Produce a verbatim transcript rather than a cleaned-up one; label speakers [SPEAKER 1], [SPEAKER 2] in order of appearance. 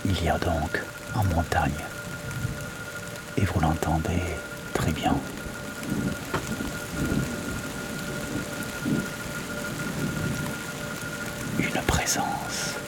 [SPEAKER 1] Il y a donc en montagne, et vous l'entendez très bien, une présence.